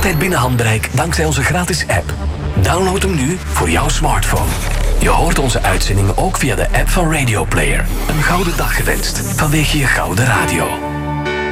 Altijd binnen handbereik dankzij onze gratis app. Download hem nu voor jouw smartphone. Je hoort onze uitzendingen ook via de app van Radio Player. Een gouden dag gewenst vanwege je gouden radio.